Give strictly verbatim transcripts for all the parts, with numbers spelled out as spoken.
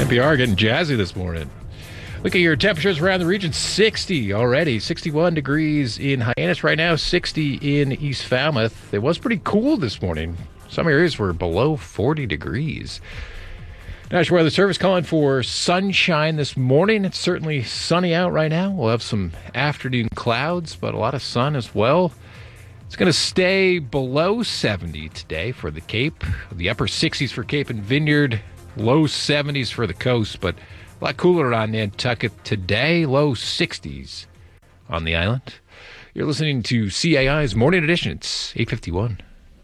N P R getting jazzy this morning. Look at your temperatures around the region. sixty already. sixty-one degrees in Hyannis right now. sixty in East Falmouth. It was pretty cool this morning. Some areas were below forty degrees. National Weather Service calling for sunshine this morning. It's certainly sunny out right now. We'll have some afternoon clouds, but a lot of sun as well. It's going to stay below seventy today for the Cape. The upper sixties for Cape and Vineyard. Low seventies for the coast, but a lot cooler on Nantucket today. Low sixties on the island. You're listening to C A I's Morning Edition. It's eight fifty-one.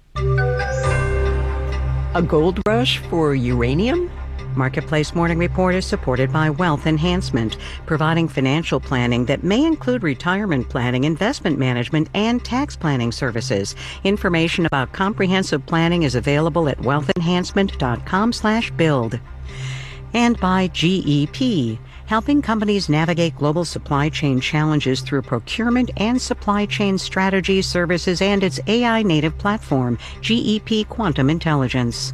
A gold rush for uranium? Marketplace Morning Report is supported by Wealth Enhancement, providing financial planning that may include retirement planning, investment management, and tax planning services. Information about comprehensive planning is available at wealthenhancement.com slash build. And by G E P, helping companies navigate global supply chain challenges through procurement and supply chain strategy services and its A I-native platform, G E P Quantum Intelligence.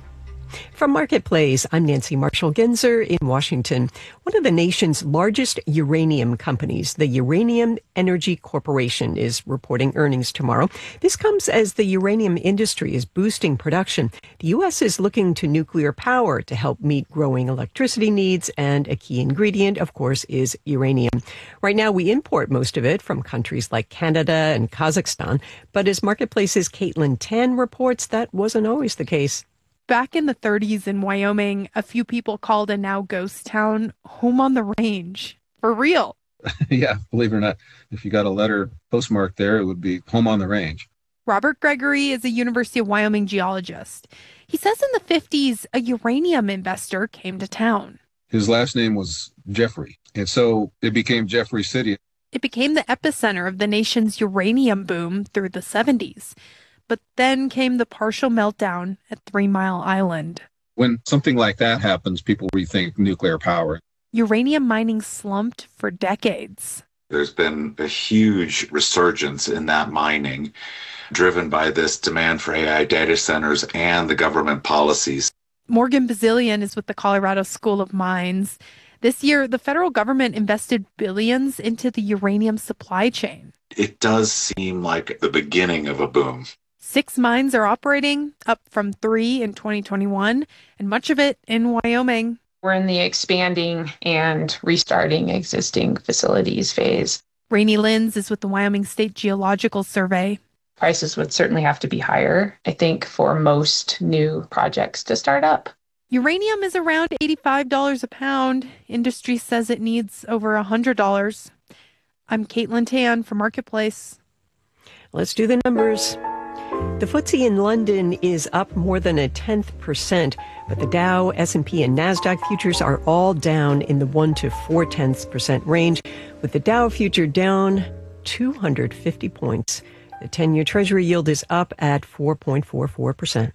From Marketplace, I'm Nancy Marshall-Genzer in Washington. One of the nation's largest uranium companies, the Uranium Energy Corporation, is reporting earnings tomorrow. This comes as the uranium industry is boosting production. The U S is looking to nuclear power to help meet growing electricity needs, and a key ingredient, of course, is uranium. Right now, we import most of it from countries like Canada and Kazakhstan, but as Marketplace's Caitlin Tan reports, that wasn't always the case. Back in the thirties in Wyoming, a few people called a now ghost town home on the range. For real. Yeah, believe it or not, if you got a letter postmarked there, it would be home on the range. Robert Gregory is a University of Wyoming geologist. He says in the fifties, a uranium investor came to town. His last name was Jeffrey, and so it became Jeffrey City. It became the epicenter of the nation's uranium boom through the seventies. But then came the partial meltdown at Three Mile Island. When something like that happens, people rethink nuclear power. Uranium mining slumped for decades. There's been a huge resurgence in that mining, driven by this demand for A I data centers and the government policies. Morgan Bazilian is with the Colorado School of Mines. This year, the federal government invested billions into the uranium supply chain. It does seem like the beginning of a boom. Six mines are operating, up from three in twenty twenty-one, and much of it in Wyoming. We're in the expanding and restarting existing facilities phase. Rainey Linz is with the Wyoming State Geological Survey. Prices would certainly have to be higher, I think, for most new projects to start up. Uranium is around eighty-five dollars a pound. Industry says it needs over one hundred dollars. I'm Caitlin Tan for Marketplace. Let's do the numbers. The F T S E in London is up more than a tenth percent, but the Dow, S and P, and NASDAQ futures are all down in the one to four tenths percent range, with the Dow future down two hundred fifty points. The ten-year Treasury yield is up at four point four four percent.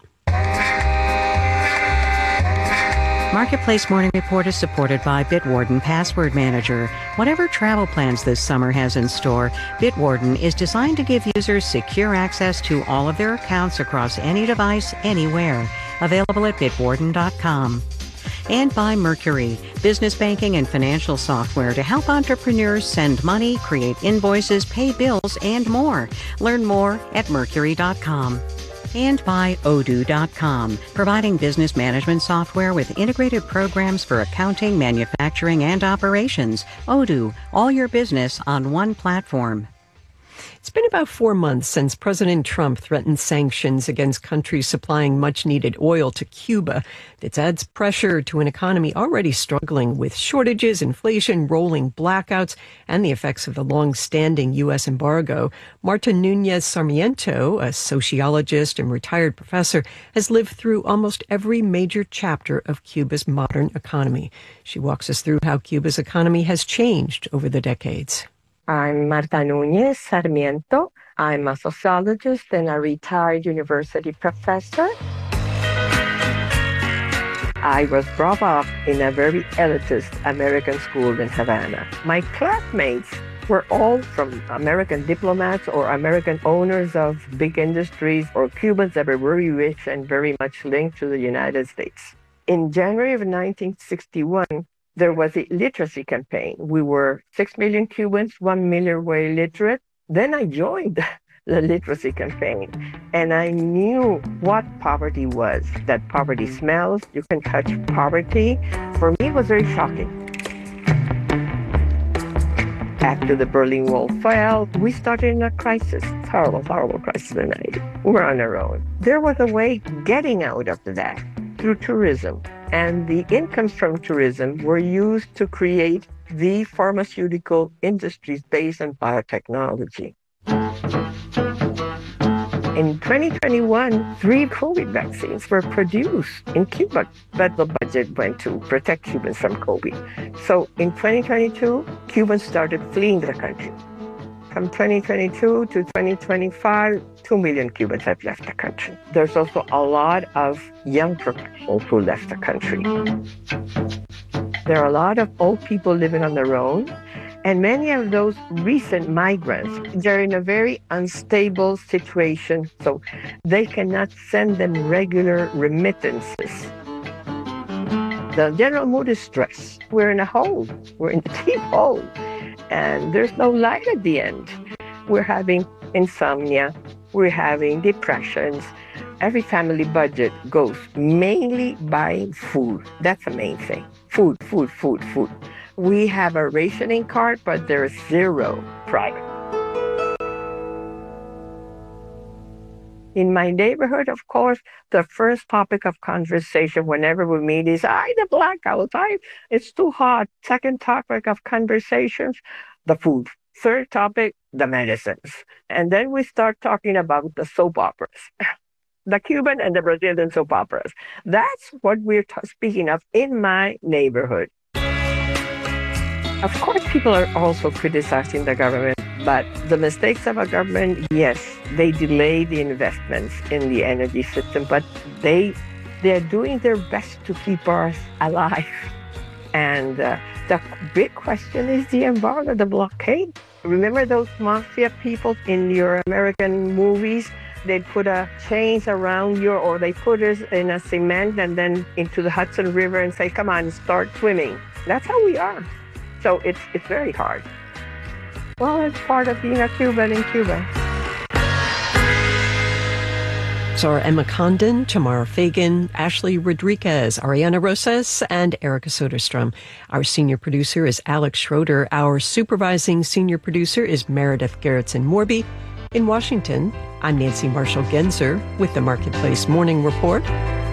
Marketplace Morning Report is supported by Bitwarden Password Manager. Whatever travel plans this summer has in store, Bitwarden is designed to give users secure access to all of their accounts across any device, anywhere. Available at bitwarden dot com. And by Mercury, business banking and financial software to help entrepreneurs send money, create invoices, pay bills, and more. Learn more at mercury dot com. And by odoo dot com, providing business management software with integrated programs for accounting, manufacturing, and operations. Odoo, all your business on one platform. It's been about four months since President Trump threatened sanctions against countries supplying much-needed oil to Cuba. This adds pressure to an economy already struggling with shortages, inflation, rolling blackouts, and the effects of the long-standing U S embargo. Marta Nunez Sarmiento, a sociologist and retired professor, has lived through almost every major chapter of Cuba's modern economy. She walks us through how Cuba's economy has changed over the decades. I'm Marta Nunez Sarmiento. I'm a sociologist and a retired university professor. I was brought up in a very elitist American school in Havana. My classmates were all from American diplomats or American owners of big industries or Cubans that were very rich and very much linked to the United States. In January of nineteen sixty-one, there was a literacy campaign. We were six million Cubans, one million were illiterate. Then I joined the literacy campaign, and I knew what poverty was, that poverty smells, you can touch poverty. For me, it was very shocking. After the Berlin Wall fell, we started in a crisis, horrible, horrible crisis in Haiti. We were on our own. There was a way getting out of that through tourism. And the incomes from tourism were used to create the pharmaceutical industries based on biotechnology. In twenty twenty-one, three COVID vaccines were produced in Cuba, but the budget went to protect Cubans from COVID. So in twenty twenty-two, Cubans started fleeing the country. From twenty twenty-two to twenty twenty-five, two million Cubans have left the country. There's also a lot of young professionals who left the country. There are a lot of old people living on their own, and many of those recent migrants, they're in a very unstable situation, so they cannot send them regular remittances. The general mood is stress. We're in a hole. We're in a deep hole. And there's no light at the end. We're having insomnia. We're having depressions. Every family budget goes mainly buying food. That's the main thing. Food, food, food, food. We have a rationing card, but there's zero private. In my neighborhood, of course, the first topic of conversation whenever we meet is, I, the blackouts, I, it's too hot. Second topic of conversations, the food. Third topic, the medicines. And then we start talking about the soap operas, the Cuban and the Brazilian soap operas. That's what we're t- speaking of in my neighborhood. Of course, people are also criticizing the government, but the mistakes of a government, yes, they delay the investments in the energy system, but they, they're doing their best to keep us alive. And uh, the big question is the embargo, the blockade. Remember those mafia people in your American movies? They'd put a chains around you, or they put us in a cement and then into the Hudson River and say, come on, start swimming. That's how we are. So it's it's very hard. Well, it's part of being a Cuban in Cuba. Sarah Emma Condon, Tamara Fagan, Ashley Rodriguez, Ariana Rosas, and Erica Soderstrom. Our senior producer is Alex Schroeder. Our supervising senior producer is Meredith Gerritsen-Morby. In Washington, I'm Nancy Marshall-Genzer with the Marketplace Morning Report.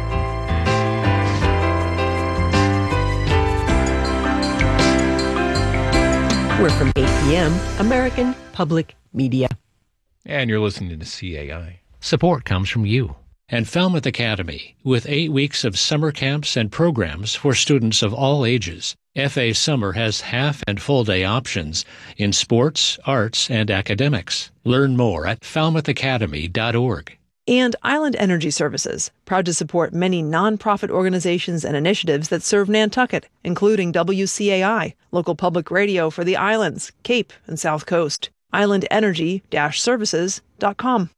We're from eight p.m., American Public Media. And you're listening to C A I. Support comes from you. And Falmouth Academy, with eight weeks of summer camps and programs for students of all ages. F A Summer has half and full day options in sports, arts, and academics. Learn more at falmouth academy dot org. And Island Energy Services, proud to support many nonprofit organizations and initiatives that serve Nantucket, including W C A I, local public radio for the islands, Cape, and South Coast. island energy dash services dot com.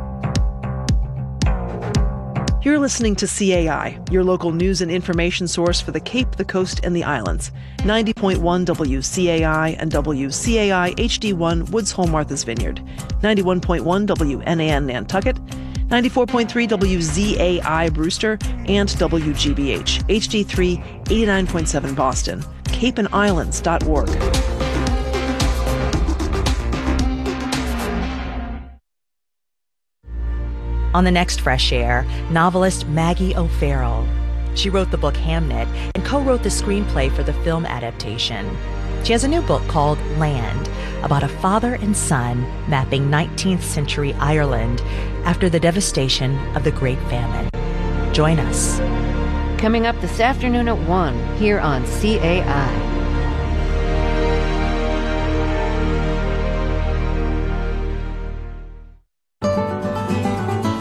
You're listening to C A I, your local news and information source for the Cape, the Coast, and the islands. ninety point one W C A I and W C A I H D one Woods Hole Martha's Vineyard. ninety-one point one W N A N Nantucket. ninety-four point three W Z A I Brewster. And W G B H H D three eighty-nine point seven Boston. cape and islands dot org. On the next Fresh Air, novelist Maggie O'Farrell. She wrote the book Hamnet and co-wrote the screenplay for the film adaptation. She has a new book called Land, about a father and son mapping nineteenth century Ireland after the devastation of the Great Famine. Join us. Coming up this afternoon at one here on C A I.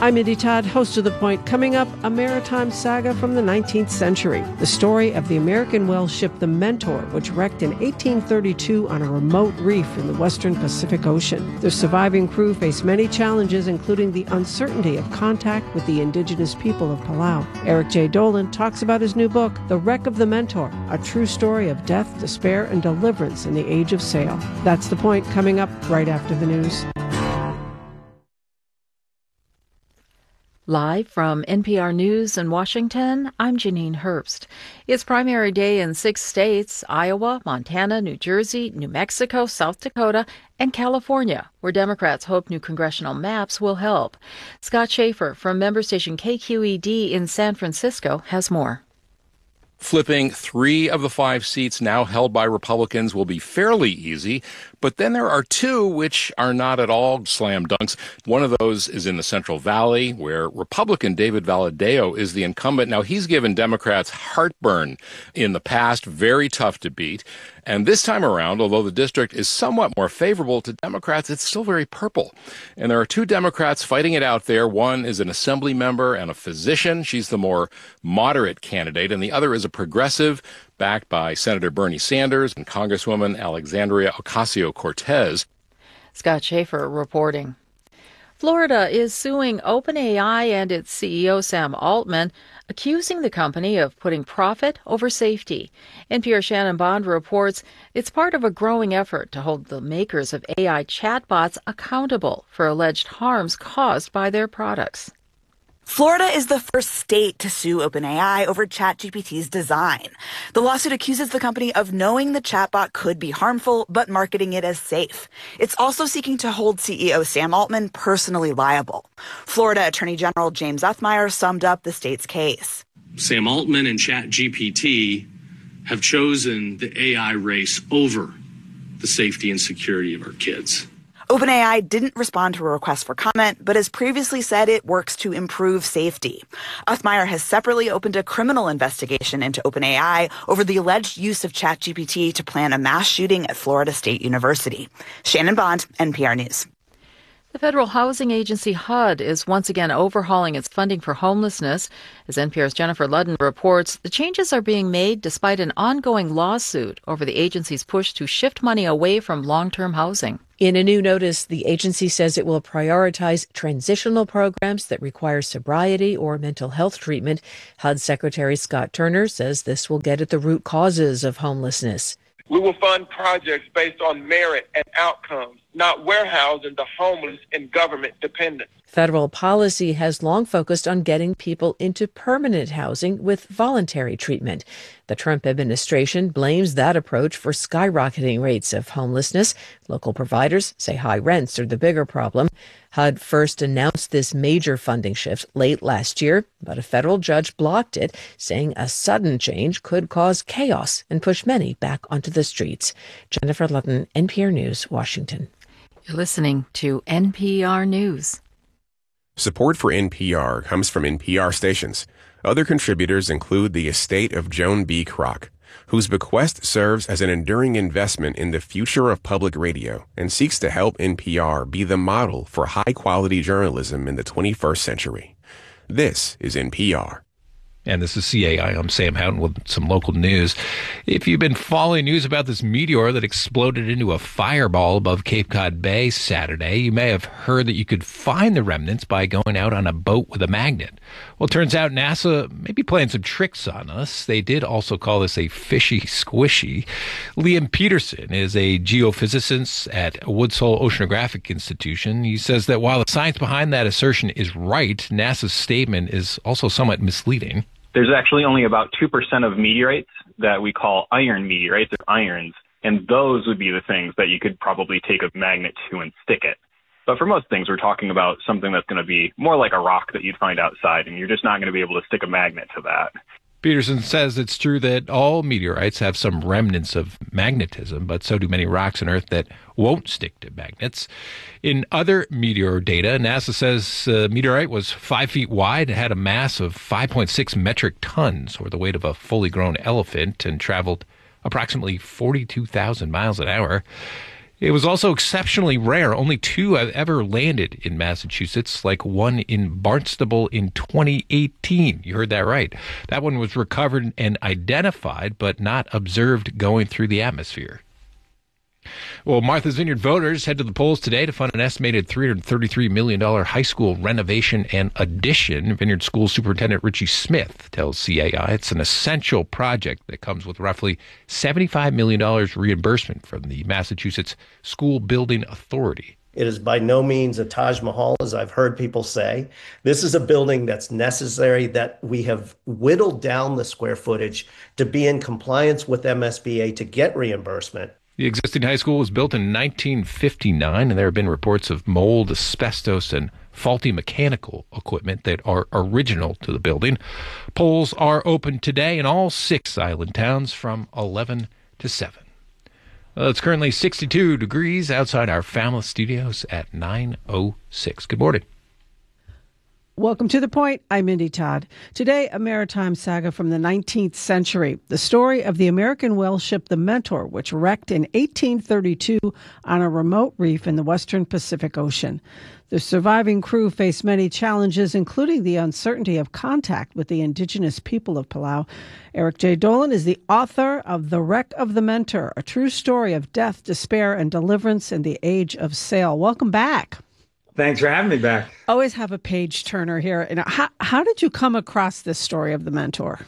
I'm Indy Todd, host of The Point. Coming up, a maritime saga from the nineteenth century. The story of the American whale ship the Mentor, which wrecked in eighteen thirty-two on a remote reef in the western Pacific Ocean. The surviving crew faced many challenges, including the uncertainty of contact with the indigenous people of Palau. Eric J. Dolan talks about his new book, The Wreck of the Mentor, a true story of death, despair, and deliverance in the age of sail. That's The Point, coming up right after the news. Live from N P R News in Washington, I'm Janine Herbst. It's primary day in six states, Iowa, Montana, New Jersey, New Mexico, South Dakota, and California, where Democrats hope new congressional maps will help. Scott Schaefer from member station K Q E D in San Francisco has more. Flipping three of the five seats now held by Republicans will be fairly easy, but then there are two which are not at all slam dunks. One of those is in the Central Valley, where Republican David Valadao is the incumbent. Now, he's given Democrats heartburn in the past, very tough to beat. And this time around, although the district is somewhat more favorable to Democrats, it's still very purple. And there are two Democrats fighting it out there. One is an assembly member and a physician. She's the more moderate candidate. And the other is a progressive, backed by Senator Bernie Sanders and Congresswoman Alexandria Ocasio-Cortez. Scott Schaefer reporting. Florida is suing OpenAI and its C E O Sam Altman, accusing the company of putting profit over safety. N P R Shannon Bond reports it's part of a growing effort to hold the makers of A I chatbots accountable for alleged harms caused by their products. Florida is the first state to sue OpenAI over ChatGPT's design. The lawsuit accuses the company of knowing the chatbot could be harmful, but marketing it as safe. It's also seeking to hold C E O Sam Altman personally liable. Florida Attorney General James Othmeier summed up the state's case. Sam Altman and ChatGPT have chosen the A I race over the safety and security of our kids. OpenAI didn't respond to a request for comment, but has previously said it works to improve safety. Othmeier has separately opened a criminal investigation into OpenAI over the alleged use of ChatGPT to plan a mass shooting at Florida State University. Shannon Bond, N P R News. The Federal Housing Agency, H U D, is once again overhauling its funding for homelessness. As N P R's Jennifer Ludden reports, the changes are being made despite an ongoing lawsuit over the agency's push to shift money away from long-term housing. In a new notice, the agency says it will prioritize transitional programs that require sobriety or mental health treatment. H U D Secretary Scott Turner says this will get at the root causes of homelessness. We will fund projects based on merit and outcomes, not warehousing the homeless and government dependence. Federal policy has long focused on getting people into permanent housing with voluntary treatment. The Trump administration blames that approach for skyrocketing rates of homelessness. Local providers say high rents are the bigger problem. H U D first announced this major funding shift late last year, but a federal judge blocked it, saying a sudden change could cause chaos and push many back onto the streets. Jennifer Ludden, N P R News, Washington. You're listening to N P R News. Support for N P R comes from N P R stations. Other contributors include the estate of Joan B. Kroc, whose bequest serves as an enduring investment in the future of public radio and seeks to help N P R be the model for high-quality journalism in the twenty-first century. This is N P R. And this is C A I. I'm Sam Houghton with some local news. If you've been following news about this meteor that exploded into a fireball above Cape Cod Bay Saturday, you may have heard that you could find the remnants by going out on a boat with a magnet. Well, it turns out NASA may be playing some tricks on us. They did also call this a fishy squishy. Liam Peterson is a geophysicist at Woods Hole Oceanographic Institution. He says that while the science behind that assertion is right, NASA's statement is also somewhat misleading. There's actually only about two percent of meteorites that we call iron meteorites, or irons, and those would be the things that you could probably take a magnet to and stick it. But for most things, we're talking about something that's going to be more like a rock that you'd find outside, and you're just not going to be able to stick a magnet to that. Peterson says it's true that all meteorites have some remnants of magnetism, but so do many rocks on Earth that won't stick to magnets. In other meteor data, NASA says a meteorite was five feet wide, had a mass of five point six metric tons, or the weight of a fully grown elephant, and traveled approximately forty-two thousand miles an hour. It was also exceptionally rare. Only two have ever landed in Massachusetts, like one in Barnstable in twenty eighteen. You heard that right. That one was recovered and identified, but not observed going through the atmosphere. Well, Martha's Vineyard voters head to the polls today to fund an estimated three hundred thirty-three million dollars high school renovation and addition. Vineyard School Superintendent Richie Smith tells C A I it's an essential project that comes with roughly seventy-five million dollars reimbursement from the Massachusetts School Building Authority. It is by no means a Taj Mahal, as I've heard people say. This is a building that's necessary, that we have whittled down the square footage to be in compliance with M S B A to get reimbursement. The existing high school was built in nineteen fifty-nine, and there have been reports of mold, asbestos, and faulty mechanical equipment that are original to the building. Polls are open today in all six island towns from eleven to seven. Well, it's currently sixty-two degrees outside our Falmouth studios at nine oh six. Good morning. Welcome to The Point. I'm Mindy Todd. Today, a maritime saga from the nineteenth century. The story of the American whale ship the Mentor, which wrecked in eighteen thirty-two on a remote reef in the western Pacific Ocean. The surviving crew faced many challenges, including the uncertainty of contact with the indigenous people of Palau. Eric J. Dolan is the author of The Wreck of the Mentor, a true story of death, despair, and deliverance in the age of sail. Welcome back. Thanks for having me back. Always have a page turner here. And how, how did you come across this story of the Mentor?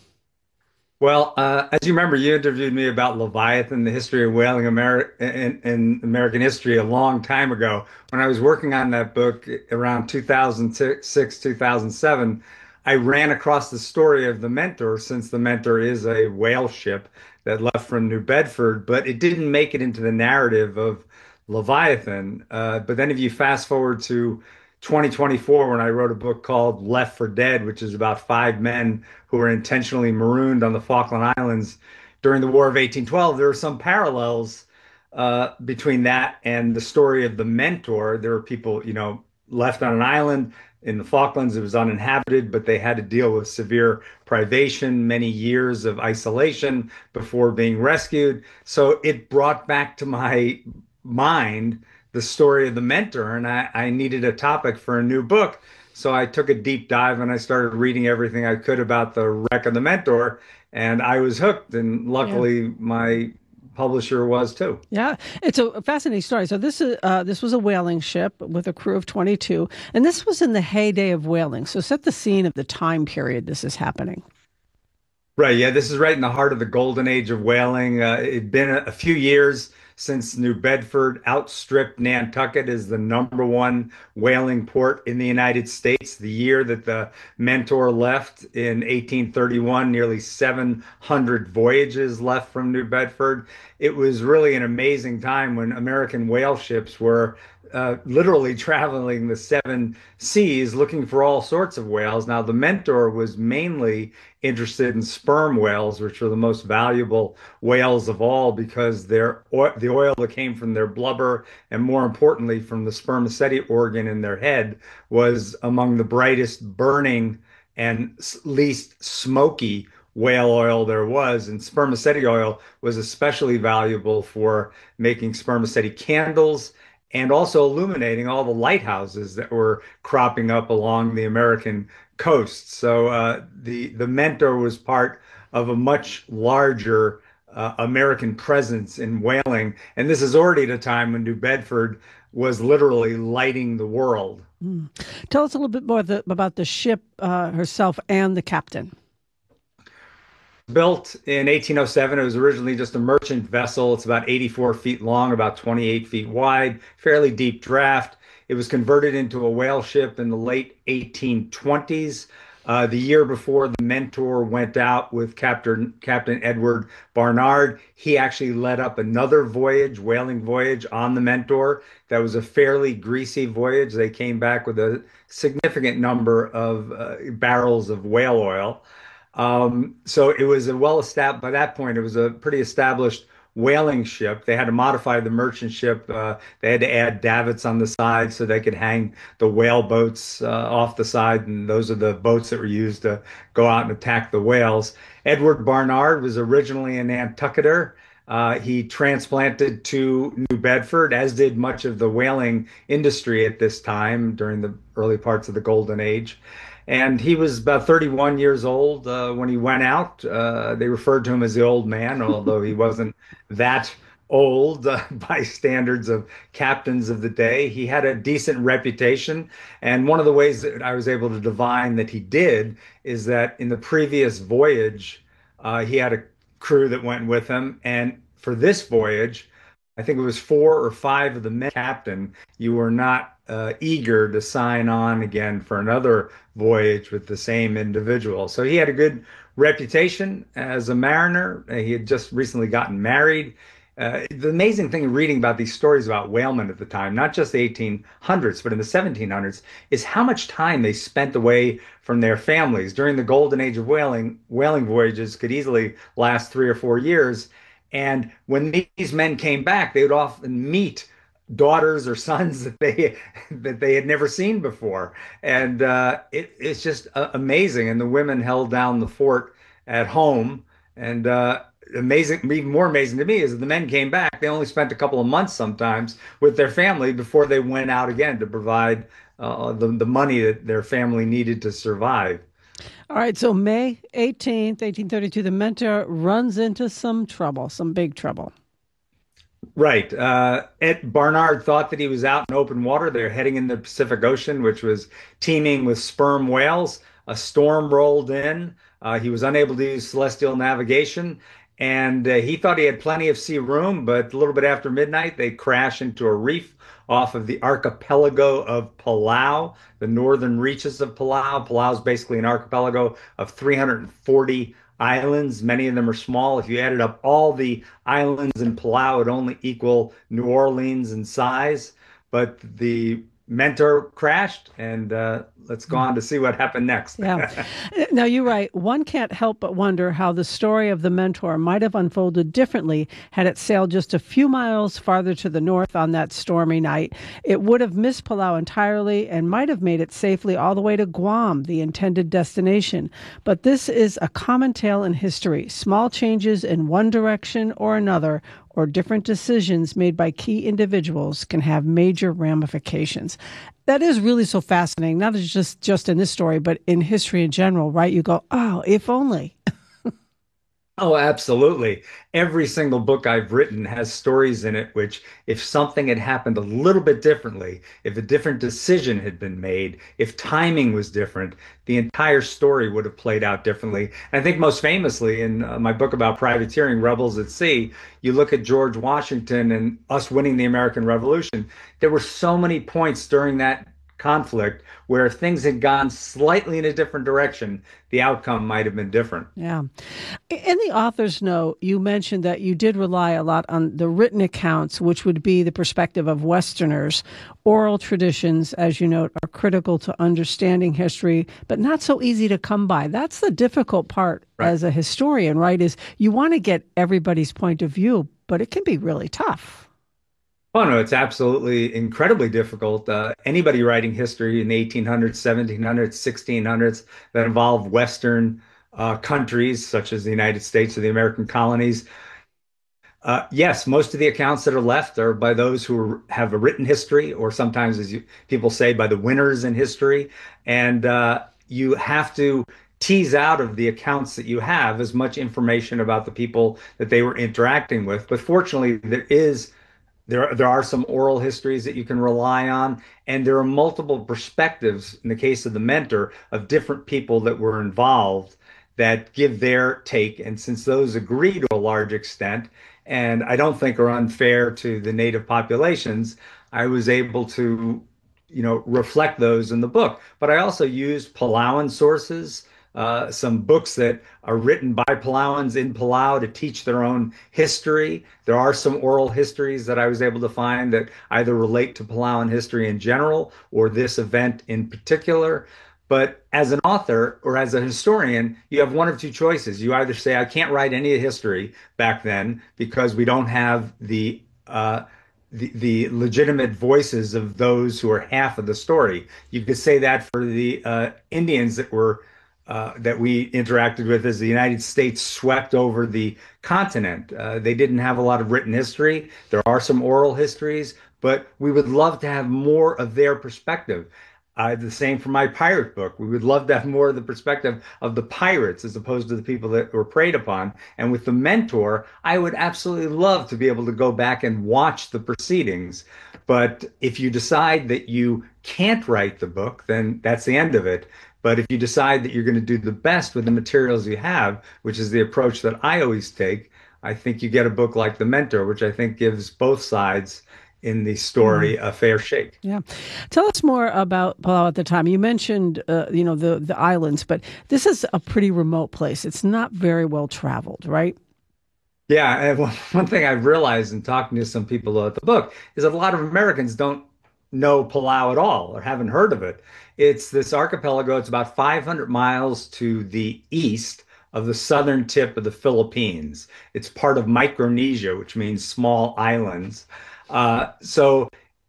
Well, uh, as you remember, you interviewed me about Leviathan, the history of whaling Ameri- in, in American history a long time ago. When I was working on that book around two thousand six, two thousand seven, I ran across the story of the Mentor, since the Mentor is a whale ship that left from New Bedford, but it didn't make it into the narrative of Leviathan. Uh, but then if you fast forward to twenty twenty-four, when I wrote a book called Left for Dead, which is about five men who were intentionally marooned on the Falkland Islands during the War of eighteen twelve, there are some parallels uh, between that and the story of the Mentor. There were people, you know, left on an island in the Falklands. It was uninhabited, but they had to deal with severe privation, many years of isolation before being rescued. So it brought back to my mind the story of the Mentor, and I, I needed a topic for a new book. So I took a deep dive and I started reading everything I could about the wreck of the Mentor, and I was hooked, and luckily yeah. my publisher was too. Yeah, it's a fascinating story. So this is uh, this was a whaling ship with a crew of twenty-two, and this was in the heyday of whaling. So set the scene of the time period this is happening. Right, yeah, this is right in the heart of the golden age of whaling. Uh, it'd been a, a few years since New Bedford outstripped Nantucket as the number one whaling port in the United States. The year that the Mentor left in eighteen thirty-one, nearly seven hundred voyages left from New Bedford. It was really an amazing time when American whale ships were uh, literally traveling the seven seas looking for all sorts of whales. Now, the Mentor was mainly interested in sperm whales, which are the most valuable whales of all because their the oil that came from their blubber, and more importantly from the spermaceti organ in their head, was among the brightest burning and least smoky whale oil there was. And spermaceti oil was especially valuable for making spermaceti candles and also illuminating all the lighthouses that were cropping up along the American coast. So uh, the, the Mentor was part of a much larger uh, American presence in whaling. And this is already at a time when New Bedford was literally lighting the world. Mm. Tell us a little bit more the, about the ship uh, herself and the captain. Built in eighteen oh seven, it was originally just a merchant vessel. It's about eighty-four feet long, about twenty-eight feet wide, fairly deep draft. It was converted into a whale ship in the late eighteen twenties. Uh, the year before the Mentor went out with Captain Captain Edward Barnard, he actually led up another voyage, whaling voyage on the Mentor. That was a fairly greasy voyage. They came back with a significant number of uh, barrels of whale oil. Um, so it was a well established, by that point, it was a pretty established whaling ship. They had to modify the merchant ship. Uh, they had to add davits on the side so they could hang the whale boats uh, off the side. And those are the boats that were used to go out and attack the whales. Edward Barnard was originally a Nantucketer. Uh, he transplanted to New Bedford, as did much of the whaling industry at this time during the early parts of the Golden Age. And he was about thirty-one years old uh, when he went out. Uh, they referred to him as the old man, although he wasn't that old uh, by standards of captains of the day. He had a decent reputation. And one of the ways that I was able to divine that he did is that in the previous voyage, uh, he had a crew that went with him. And for this voyage, I think it was four or five of the men, captain, you were not uh, eager to sign on again for another voyage with the same individual. So he had a good reputation as a mariner. Uh, he had just recently gotten married. Uh, the amazing thing reading about these stories about whalemen at the time, not just the eighteen hundreds, but in the seventeen hundreds, is how much time they spent away from their families. During the golden age of whaling, whaling voyages could easily last three or four years. And when these men came back, they would often meet daughters or sons that they that they had never seen before. And uh, it, it's just uh, amazing. And the women held down the fort at home. And uh, amazing, even more amazing to me is that the men came back. They only spent a couple of months sometimes with their family before they went out again to provide uh, the, the money that their family needed to survive. All right, so May eighteenth, eighteen thirty-two, the Mentor runs into some trouble, some big trouble. Right. Uh, Ed Barnard thought that he was out in open water. They're heading in the Pacific Ocean, which was teeming with sperm whales. A storm rolled in. Uh, he was unable to use celestial navigation, and uh, he thought he had plenty of sea room, but a little bit after midnight, they crash into a reef off of the archipelago of Palau, the northern reaches of Palau. Palau is basically an archipelago of three hundred forty islands. Many of them are small. If you added up all the islands in Palau, it would only equal New Orleans in size. But the Mentor crashed, and uh, let's go on to see what happened next. Yeah. Now, you're right. One can't help but wonder how the story of the Mentor might have unfolded differently had it sailed just a few miles farther to the north on that stormy night. It would have missed Palau entirely and might have made it safely all the way to Guam, the intended destination. But this is a common tale in history. Small changes in one direction or another, or different decisions made by key individuals, can have major ramifications. That is really so fascinating, not just, just in this story, but in history in general, right? You go, oh, if only. Oh, absolutely. Every single book I've written has stories in it which, if something had happened a little bit differently, if a different decision had been made, if timing was different, the entire story would have played out differently. And I think most famously in uh, my book about privateering, Rebels at Sea, you look at George Washington and us winning the American Revolution. There were so many points during that conflict where if things had gone slightly in a different direction, the outcome might have been different. Yeah. In the author's note, you mentioned that you did rely a lot on the written accounts, which would be the perspective of Westerners. Oral traditions, as you note, are critical to understanding history, but not so easy to come by. That's the difficult part right. as a historian, right, is you want to get everybody's point of view, but it can be really tough. Oh, no, it's absolutely incredibly difficult. Uh, anybody writing history in the eighteen hundreds, seventeen hundreds, sixteen hundreds that involve Western uh, countries, such as the United States or the American colonies. Uh, yes, most of the accounts that are left are by those who have a written history, or sometimes, as you, people say, by the winners in history. And uh, you have to tease out of the accounts that you have as much information about the people that they were interacting with. But fortunately, there is There, there are some oral histories that you can rely on, and there are multiple perspectives, in the case of the Mentor, of different people that were involved that give their take. And since those agree to a large extent, and I don't think are unfair to the native populations, I was able to, you know, reflect those in the book. But I also used Palauan sources, Uh, some books that are written by Palauans in Palau to teach their own history. There are some oral histories that I was able to find that either relate to Palauan history in general or this event in particular. But as an author or as a historian, you have one of two choices. You either say, I can't write any history back then because we don't have the uh, The, the legitimate voices of those who are half of the story. You could say that for the uh, Indians that were uh, that we interacted with as the United States swept over the continent. Uh, they didn't have a lot of written history. There are some oral histories, but we would love to have more of their perspective. Uh, the same for my pirate book. We would love to have more of the perspective of the pirates as opposed to the people that were preyed upon. And with The Mentor, I would absolutely love to be able to go back and watch the proceedings. But if you decide that you can't write the book, then that's the end of it. But if you decide that you're going to do the best with the materials you have, which is the approach that I always take, I think you get a book like The Mentor, which I think gives both sides in the story mm. a fair shake. Yeah. Tell us more about Palau at the time. You mentioned, uh, you know, the, the islands, but this is a pretty remote place. It's not very well traveled, right? Yeah. And one thing I've realized in talking to some people about the book is that a lot of Americans don't know Palau at all or haven't heard of it. It's this archipelago. It's about five hundred miles to the east of the southern tip of the Philippines. It's part of Micronesia, which means small islands. Uh, so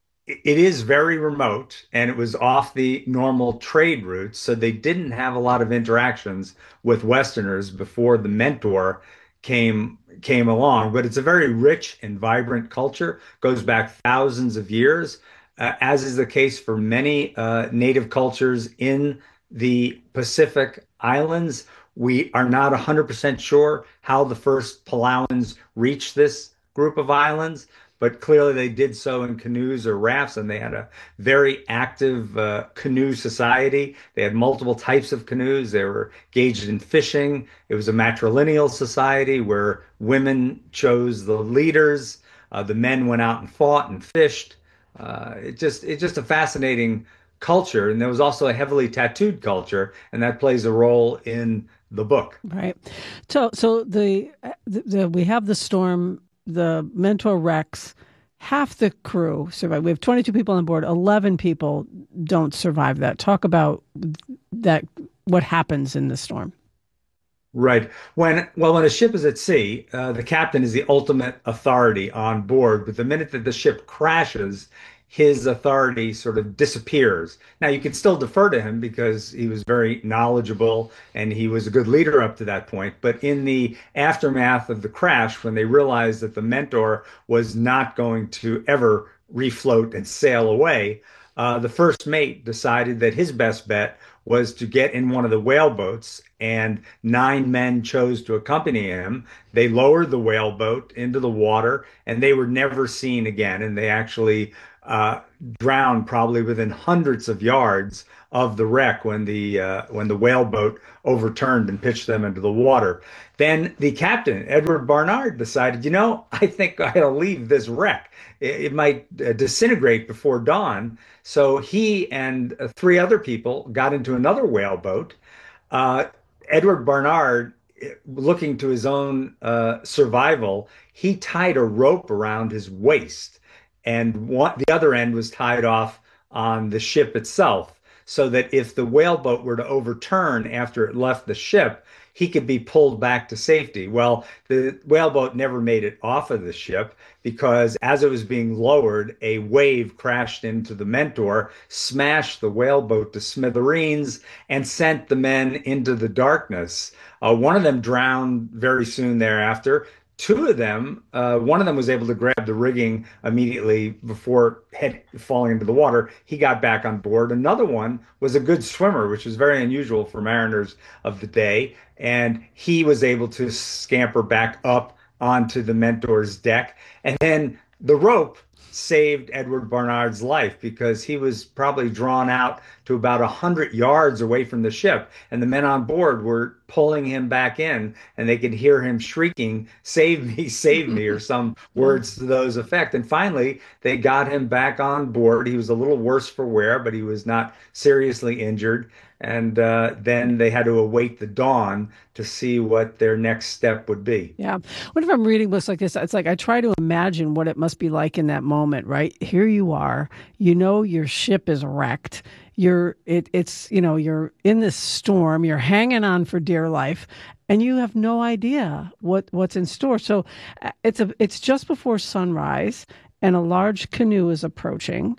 it is very remote, and it was off the normal trade routes. So they didn't have a lot of interactions with Westerners before The Mentor came came along. But it's a very rich and vibrant culture, goes back thousands of years, uh, as is the case for many uh, native cultures in the Pacific Islands. We are not one hundred percent sure how the first Palauans reached this group of islands, but clearly they did so in canoes or rafts, and they had a very active uh, canoe society. They had multiple types of canoes. They were engaged in fishing. It was a matrilineal society where women chose the leaders. Uh, the men went out and fought and fished. Uh, it just it's just a fascinating culture. And there was also a heavily tattooed culture, and that plays a role in the book. Right. So, so the, the, the we have the storm. The Mentor wrecks, half the crew survive. We have twenty-two people on board. eleven people don't survive that. Talk about that. What happens in the storm? Right. When well, when a ship is at sea, uh, the captain is the ultimate authority on board. But the minute that the ship crashes, his authority sort of disappears. Now, you can still defer to him because he was very knowledgeable and he was a good leader up to that point. But in the aftermath of the crash, when they realized that the Mentor was not going to ever refloat and sail away, uh, the first mate decided that his best bet was to get in one of the whaleboats, and nine men chose to accompany him. They lowered the whaleboat into the water, and they were never seen again. And they actually uh, drowned probably within hundreds of yards of the wreck when the uh, when the whaleboat overturned and pitched them into the water. Then the captain, Edward Barnard, decided, you know, I think I'll leave this wreck. It, it might uh, disintegrate before dawn. So he and uh, three other people got into another whaleboat. Uh, Edward Barnard, looking to his own uh, survival, he tied a rope around his waist, and one, the other end was tied off on the ship itself, so that if the whaleboat were to overturn after it left the ship, he could be pulled back to safety. Well, the whaleboat never made it off of the ship because as it was being lowered, a wave crashed into the Mentor, smashed the whaleboat to smithereens, and sent the men into the darkness. Uh, one of them drowned very soon thereafter. Two of them, uh, one of them was able to grab the rigging immediately before head falling into the water. He got back on board. Another one was a good swimmer, which was very unusual for mariners of the day. And he was able to scamper back up onto the Mentor's deck. And then the rope saved Edward Barnard's life because he was probably drawn out to about one hundred yards away from the ship, and the men on board were pulling him back in, and they could hear him shrieking, "Save me, save me," or some words to those effect. And finally, they got him back on board. He was a little worse for wear, but he was not seriously injured. And uh, then they had to await the dawn to see what their next step would be. Yeah. What if I'm reading books like this? It's like I try to imagine what it must be like in that moment, right? Here you are. You know your ship is wrecked. You're it, it's you know you're in this storm. You're hanging on for dear life, and you have no idea what what's in store. So it's a it's just before sunrise, and a large canoe is approaching.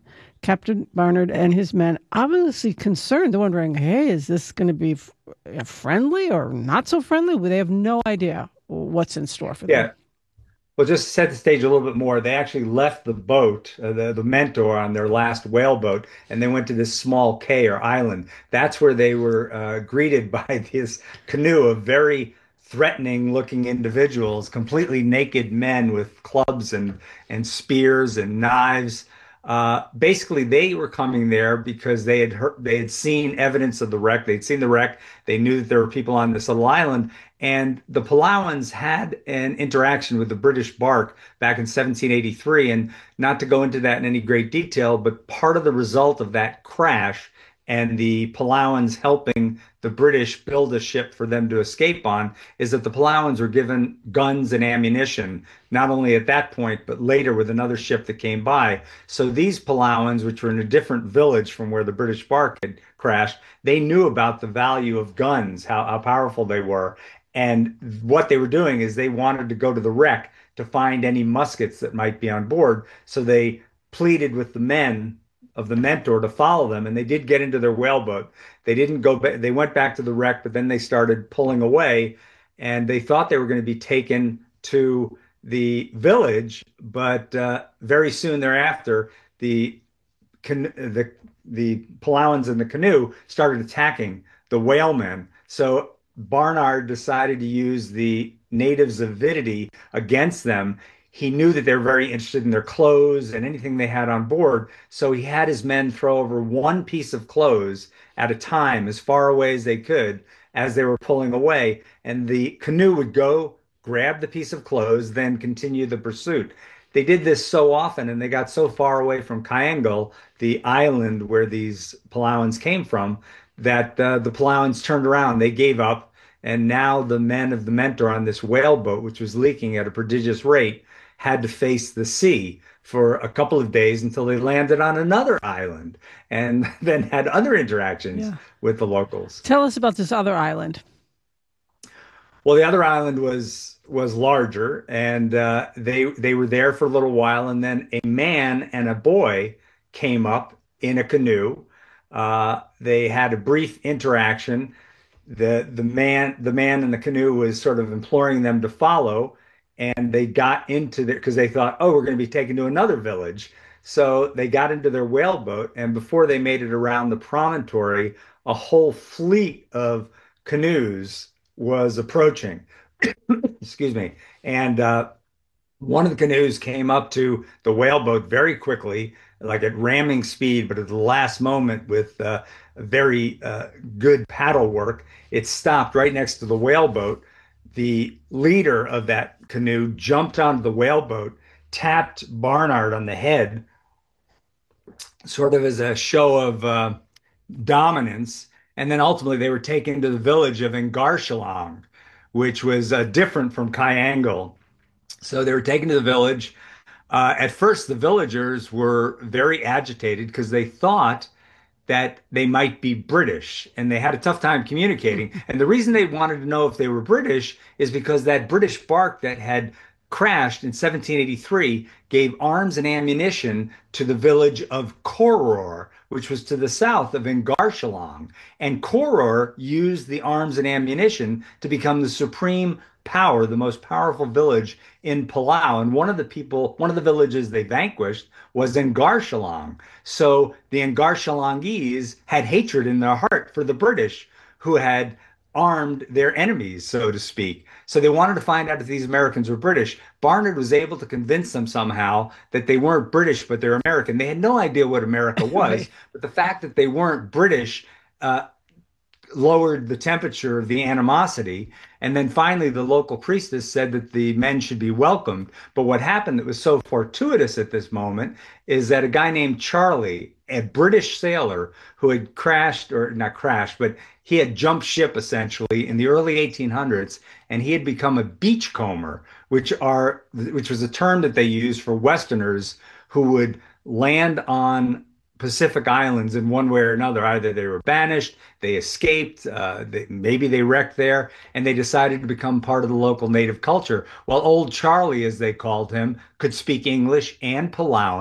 Captain Barnard and his men obviously concerned. They're wondering, hey, is this going to be f- friendly or not so friendly? Well, they have no idea what's in store for them. Yeah. Well, just to set the stage a little bit more, they actually left the boat, uh, the, the Mentor, on their last whale boat, and they went to this small cay or island. That's where they were uh, greeted by this canoe of very threatening looking individuals, completely naked men with clubs and, and spears and knives. Uh, basically, they were coming there because they had heard, they had seen evidence of the wreck. They'd seen the wreck. They knew that there were people on this little island. And the Palauans had an interaction with the British bark back in seventeen eighty-three. And not to go into that in any great detail, but part of the result of that crash and the Palauans helping the British build a ship for them to escape on is that the Palauans were given guns and ammunition, not only at that point, but later with another ship that came by. So these Palauans, which were in a different village from where the British bark had crashed, they knew about the value of guns, how, how powerful they were. And what they were doing is they wanted to go to the wreck to find any muskets that might be on board. So they pleaded with the men of the Mentor to follow them, and they did get into their whaleboat. They didn't go back. They went back to the wreck, but then they started pulling away, and they thought they were going to be taken to the village. But uh, very soon thereafter, the the the Palauans in the canoe started attacking the whalemen. So Barnard decided to use the natives' avidity against them. He knew that they were very interested in their clothes and anything they had on board. So he had his men throw over one piece of clothes at a time, as far away as they could, as they were pulling away. And the canoe would go, grab the piece of clothes, then continue the pursuit. They did this so often, and they got so far away from Kyangal, the island where these Palauans came from, that uh, the Palauans turned around. They gave up. And now the men of the Mentor on this whaleboat, which was leaking at a prodigious rate, had to face the sea for a couple of days until they landed on another island and then had other interactions yeah. with the locals. Tell us about this other island. Well, the other island was was larger, and uh, they they were there for a little while, and then a man and a boy came up in a canoe. Uh, they had a brief interaction. The the man the man in the canoe was sort of imploring them to follow. And they got into there because they thought, oh, we're going to be taken to another village. So they got into their whaleboat, and before they made it around the promontory, a whole fleet of canoes was approaching. Excuse me. And uh, one of the canoes came up to the whaleboat very quickly, like at ramming speed, but at the last moment with uh, very uh, good paddle work, it stopped right next to the whaleboat. The leader of that canoe jumped onto the whaleboat, tapped Barnard on the head, sort of as a show of uh, dominance. And then ultimately they were taken to the village of Ingarshalang, which was uh, different from Kyangal. So they were taken to the village. Uh, at first, the villagers were very agitated because they thought that they might be British, and they had a tough time communicating. And the reason they wanted to know if they were British is because that British bark that had crashed in seventeen eighty-three gave arms and ammunition to the village of Koror, which was to the south of Ingarshalang. And Koror used the arms and ammunition to become the supreme power, the most powerful village in Palau. And one of the people, one of the villages they vanquished was Ingarshalang. So the Ingarshalangese had hatred in their heart for the British, who had armed their enemies, so to speak. So they wanted to find out if these Americans were British. Barnard was able to convince them somehow that they weren't British, but they're American. They had no idea what America was, right. But the fact that they weren't British uh, lowered the temperature of the animosity. And then finally, the local priestess said that the men should be welcomed. But what happened that was so fortuitous at this moment is that a guy named Charlie, a British sailor who had crashed, or not crashed, but he had jumped ship essentially in the early eighteen hundreds, and he had become a beachcomber, which are which was a term that they used for Westerners who would land on Pacific Islands in one way or another. Either they were banished, they escaped, uh, they, maybe they wrecked there, and they decided to become part of the local native culture. Well, old Charlie, as they called him, could speak English and Palauan,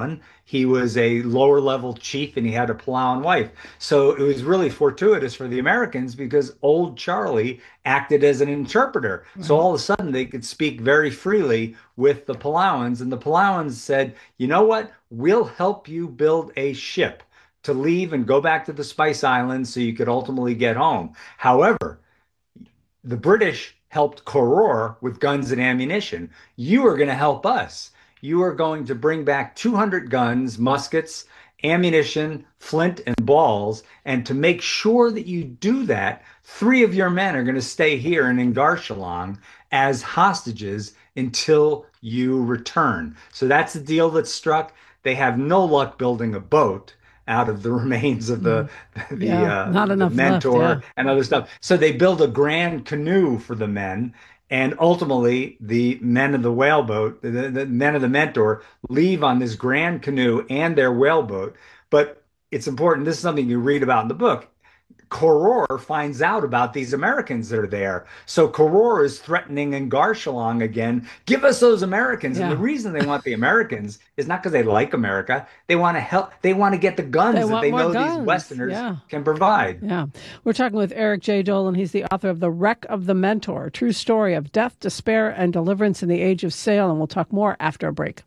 he was a lower level chief and he had a plowing wife. So it was really fortuitous for the Americans because old Charlie acted as an interpreter. Right. So all of a sudden they could speak very freely with the Palauans, and the Palauans said, you know what, we'll help you build a ship to leave and go back to the Spice Islands so you could ultimately get home. However, the British helped Koror with guns and ammunition. You are going to help us. You are going to bring back two hundred guns, muskets, ammunition, flint, and balls. And to make sure that you do that, three of your men are going to stay here in Ingarshalong as hostages until you return. So that's the deal that's struck. They have no luck building a boat out of the remains of the, mm. the, yeah, uh, not the enough mentor left, yeah. and other stuff. So they build a grand canoe for the men. And ultimately, the men of the whaleboat, the, the men of the mentor, leave on this grand canoe and their whaleboat. But it's important. This is something you read about in the book. Koror finds out about these Americans that are there. So Koror is threatening Ingarshalong again. Give us those Americans. Yeah. And the reason they want the Americans is not because they like America. They want to help. They want to get the guns they that they know guns. these Westerners yeah. can provide. Yeah. We're talking with Eric J. Dolin. He's the author of The Wreck of the Mentor, a true story of death, despair, and deliverance in the age of sail. And we'll talk more after a break.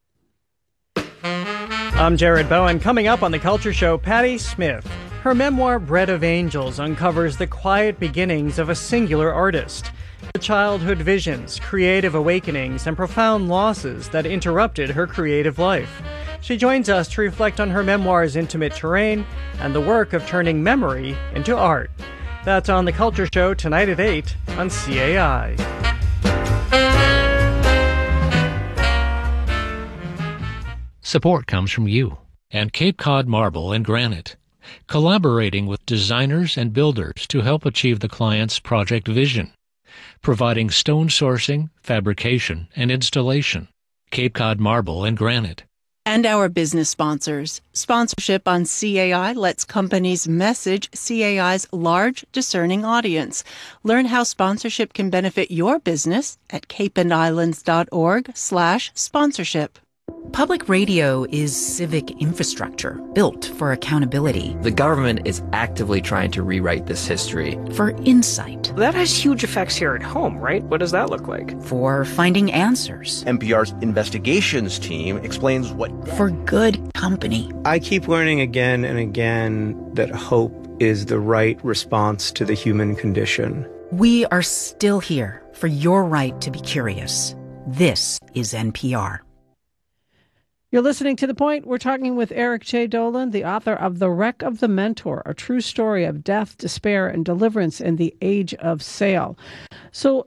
I'm Jared Bowen. Coming up on The Culture Show, Patti Smith. Her memoir, Bread of Angels, uncovers the quiet beginnings of a singular artist, the childhood visions, creative awakenings, and profound losses that interrupted her creative life. She joins us to reflect on her memoir's intimate terrain and the work of turning memory into art. That's on The Culture Show tonight at eight on C A I. Support comes from you and Cape Cod Marble and Granite, collaborating with designers and builders to help achieve the client's project vision, providing stone sourcing, fabrication, and installation. Cape Cod Marble and Granite. And our business sponsors. Sponsorship on C A I lets companies message C A I's large, discerning audience. Learn how sponsorship can benefit your business at capeandislands.org slash sponsorship. Public radio is civic infrastructure built for accountability. The government is actively trying to rewrite this history. For insight. That has huge effects here at home, right? What does that look like? For finding answers. N P R's investigations team explains what... For good company. I keep learning again and again that hope is the right response to the human condition. We are still here for your right to be curious. This is N P R. You're listening to The Point. We're talking with Eric J. Dolin, the author of The Wreck of the Mentor, a true story of death, despair, and deliverance in the age of sail. So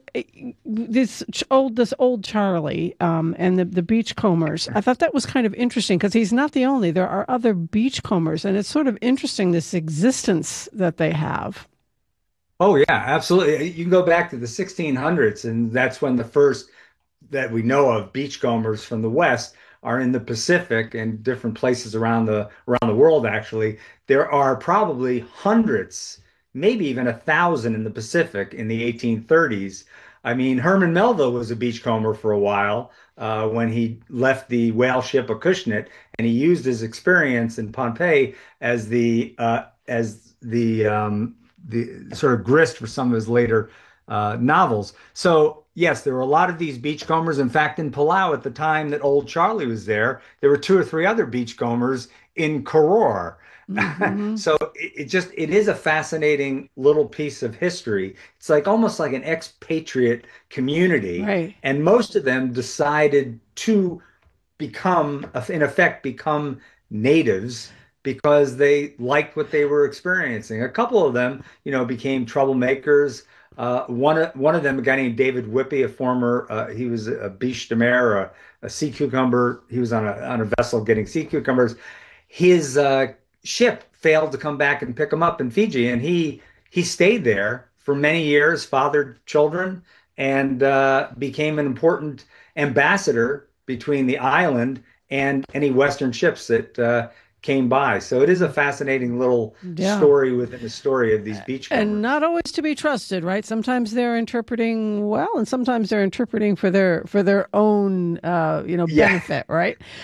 this old this old Charlie um, and the, the beachcombers, I thought that was kind of interesting because he's not the only. There are other beachcombers, and it's sort of interesting, this existence that they have. Oh, yeah, absolutely. You can go back to the sixteen hundreds, and that's when the first that we know of beachcombers from the West are in the Pacific and different places around the around the world. Actually, there are probably hundreds, maybe even a thousand in the Pacific in the eighteen thirties. I mean, Herman Melville was a beachcomber for a while uh, when he left the whale ship Acushnet, and he used his experience in Pohnpei as the uh, as the um, the sort of grist for some of his later uh, novels. So. Yes, there were a lot of these beachcombers. In fact, in Palau at the time that old Charlie was there, there were two or three other beachcombers in Koror. Mm-hmm. So it, it just, it is a fascinating little piece of history. It's like almost like an expatriate community. Right. And most of them decided to become, in effect, become natives because they liked what they were experiencing. A couple of them, you know, became troublemakers. Uh, one of one of them, a guy named David Whippy, a former, uh, he was a biche de mer, a, a sea cucumber. He was on a on a vessel getting sea cucumbers. His uh, ship failed to come back and pick him up in Fiji, and he he stayed there for many years, fathered children, and uh, became an important ambassador between the island and any Western ships that uh, came by. So it is a fascinating little yeah. story within the story of these beachcombers. And not always to be trusted, right? Sometimes they're interpreting well, and sometimes they're interpreting for their for their own, uh, you know, benefit, yeah. right?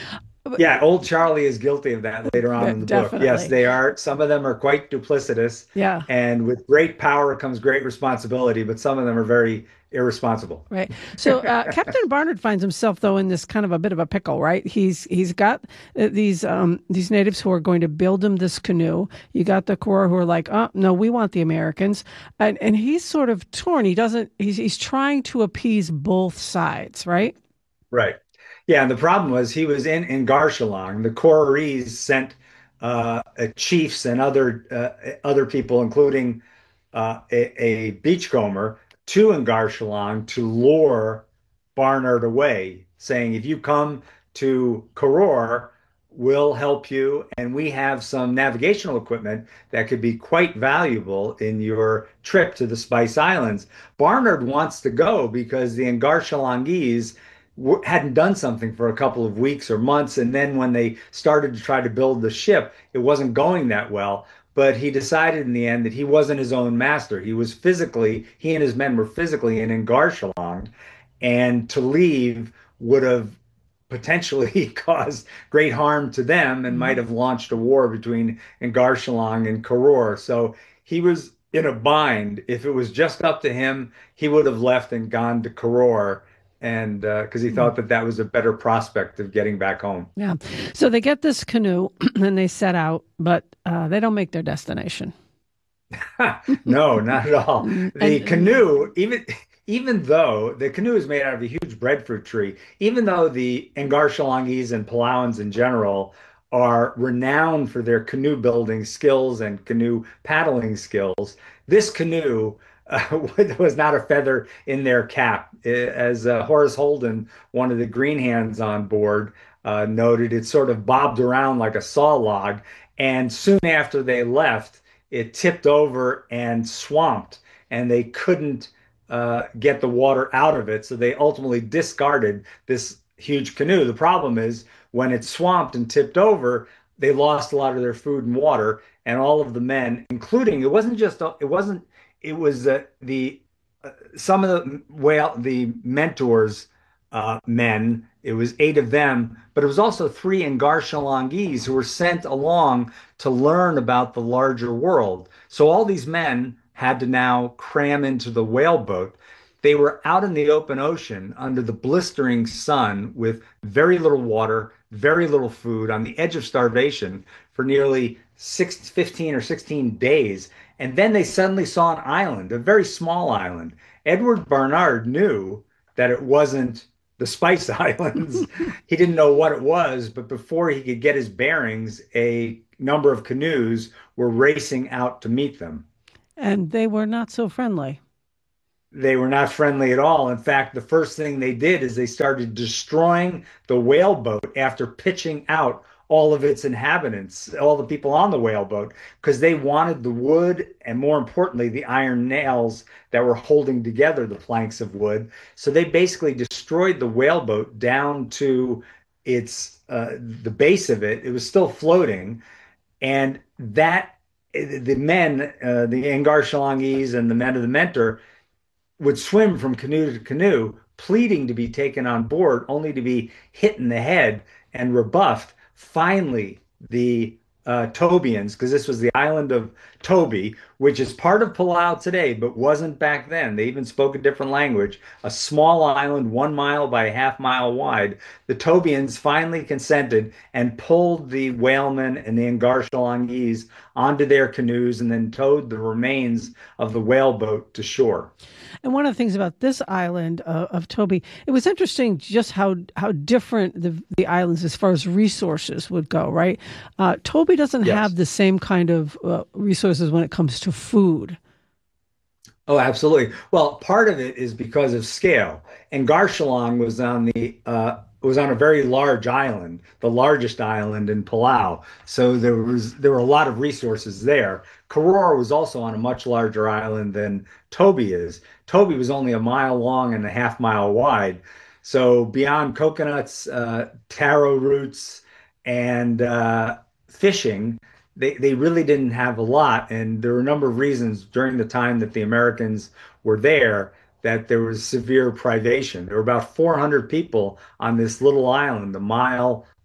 Yeah, old Charlie is guilty of that later on in the Definitely. book. Yes, they are. Some of them are quite duplicitous. Yeah. And with great power comes great responsibility, but some of them are very irresponsible. Right. So uh, Captain Barnard finds himself, though, in this kind of a bit of a pickle, right? He's he's got uh, these um, these natives who are going to build him this canoe. You got the Koror who are like, oh, no, we want the Americans. And and he's sort of torn. He doesn't, he's, he's trying to appease both sides, right? Right. Yeah, and the problem was he was in in Garshalong. The Kororese sent uh, uh, chiefs and other uh, other people, including uh, a, a beachcomber, to Ngarshalong to lure Barnard away, saying, if you come to Koror, we'll help you, and we have some navigational equipment that could be quite valuable in your trip to the Spice Islands. Barnard wants to go because the Ngarchalongese hadn't done something for a couple of weeks or months, and then when they started to try to build the ship, it wasn't going that well. But he decided in the end that he wasn't his own master. He was physically, he and his men were physically in Ngarchalong, and to leave would have potentially caused great harm to them and might have launched a war between Ngarchalong and Koror. So he was in a bind. If it was just up to him, he would have left and gone to Koror, and because uh, he thought that that was a better prospect of getting back home. Yeah. So they get this canoe and they set out, but uh, they don't make their destination. No, not at all. The And- canoe, even even though the canoe is made out of a huge breadfruit tree, even though the Ngarchalongese and Palauans in general are renowned for their canoe building skills and canoe paddling skills, this canoe uh, was not a feather in their cap. As uh, Horace Holden, one of the green hands on board, uh, noted, it sort of bobbed around like a saw log, and soon after they left, it tipped over and swamped, and they couldn't uh, get the water out of it, so they ultimately discarded this huge canoe. The problem is when it swamped and tipped over, they lost a lot of their food and water, and all of the men, including, it wasn't just, it wasn't, it was uh, the, uh, some of the whale, the mentors, uh, men, it was eight of them, but it was also three Ngarchalongese who were sent along to learn about the larger world. So all these men had to now cram into the whaleboat. They were out in the open ocean under the blistering sun with very little water, very little food, on the edge of starvation for nearly six, fifteen or sixteen days. And then they suddenly saw an island, a very small island. Edward Barnard knew that it wasn't the Spice Islands. He didn't know what it was, but before he could get his bearings, a number of canoes were racing out to meet them. And they were not so friendly. They were not friendly at all. In fact, the first thing they did is they started destroying the whaleboat after pitching out all of its inhabitants, all the people on the whaleboat, because they wanted the wood and, more importantly, the iron nails that were holding together the planks of wood. So they basically destroyed the whaleboat down to its uh, the base of it. It was still floating, and that the men, uh, the Ngarchalongese and the men of the Mentor, would swim from canoe to canoe, pleading to be taken on board, only to be hit in the head and rebuffed. Finally, the uh, Tobians, because this was the island of Tobi, which is part of Palau today, but wasn't back then. They even spoke a different language, a small island one mile by a half mile wide. The Tobians finally consented and pulled the whalemen and the Ngarchalongese onto their canoes and then towed the remains of the whaleboat to shore. And one of the things about this island uh, of Tobi, it was interesting just how how different the the islands as far as resources would go, right? Uh, Tobi doesn't Yes. have the same kind of uh, resources when it comes to food. Oh, absolutely. Well, part of it is because of scale. And Ngarchalong was on the uh, was on a very large island, the largest island in Palau. So there was there were a lot of resources there. Koror was also on a much larger island than Tobi is. Tobi was only a mile long and a half mile wide. So beyond coconuts, uh, taro roots, and uh, fishing, they, they really didn't have a lot. And there were a number of reasons during the time that the Americans were there that there was severe privation. There were about four hundred people on this little island, a mile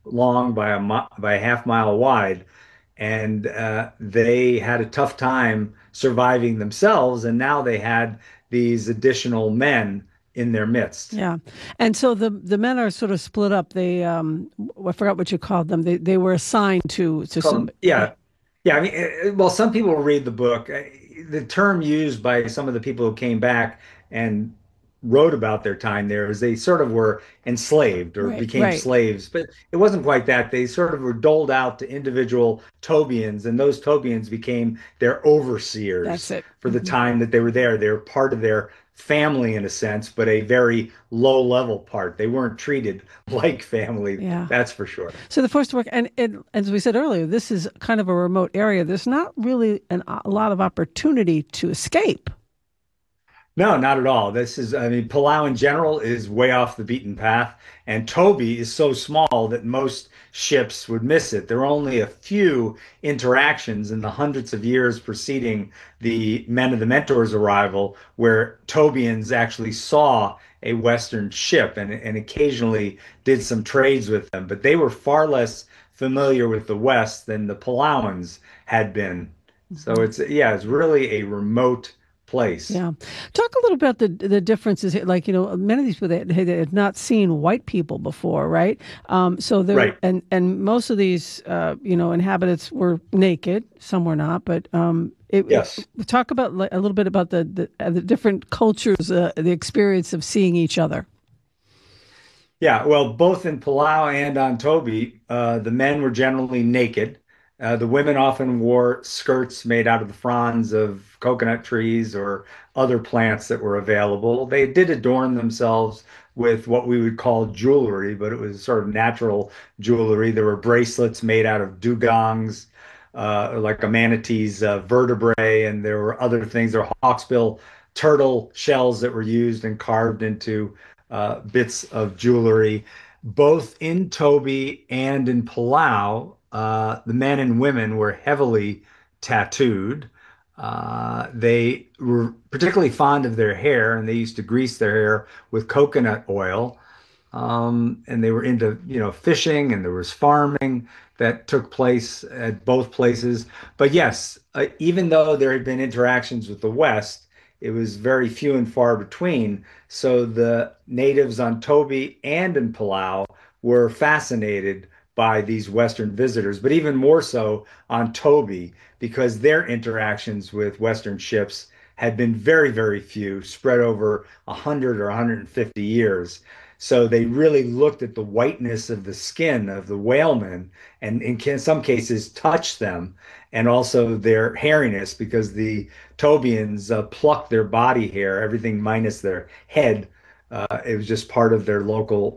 long by a mi- by a half mile wide, and uh, they had a tough time surviving themselves, and now they had these additional men in their midst. Yeah, and so the the men are sort of split up. They um, I forgot what you called them. They they were assigned to to some. Yeah, yeah. I mean, uh, well, some people read the book. Uh, The term used by some of the people who came back and wrote about their time there is they sort of were enslaved or Right, became right. slaves, but it wasn't quite that. They sort of were doled out to individual Tobians, and those Tobians became their overseers. That's it. For the Mhm. time that they were there. They were part of their family in a sense, but a very low level part. They weren't treated like family. Yeah. That's for sure. So the forced work, and, and as we said earlier, this is kind of a remote area. There's not really an, a lot of opportunity to escape. No, not at all. This is, I mean, Palau in general is way off the beaten path, and Toby is so small that most ships would miss it. There are only a few interactions in the hundreds of years preceding the Men of the Mentor's arrival where Tobians actually saw a Western ship and, and occasionally did some trades with them, but they were far less familiar with the West than the Palauans had been. So it's, yeah, it's really a remote place. Yeah. Talk a little about the the differences here. Like, you know, many of these people that had, had not seen white people before, right? Um, so there, Right. and, and most of these, uh, you know, inhabitants were naked. Some were not, but um, it, Yes. it- talk about like, a little bit about the the, uh, the different cultures, uh, the experience of seeing each other. Yeah, well, both in Palau and on Toby, uh, the men were generally naked. Uh, the women often wore skirts made out of the fronds of coconut trees or other plants that were available. They did adorn themselves with what we would call jewelry, but it was sort of natural jewelry. There were bracelets made out of dugongs, uh, like a manatee's uh, vertebrae, and there were other things. There were hawksbill turtle shells that were used and carved into uh, bits of jewelry. Both in Toby and in Palau, uh, the men and women were heavily tattooed. Uh, they were particularly fond of their hair, and they used to grease their hair with coconut oil. Um, and they were into, you know, fishing, and there was farming that took place at both places. But yes, uh, even though there had been interactions with the West, it was very few and far between. So the natives on Toby and in Palau were fascinated by these Western visitors, but even more so on Toby, because their interactions with Western ships had been very, very few, spread over one hundred or one hundred fifty years. So they really looked at the whiteness of the skin of the whalemen and in some cases touched them, and also their hairiness, because the Tobians uh, plucked their body hair, everything minus their head. Uh, it was just part of their local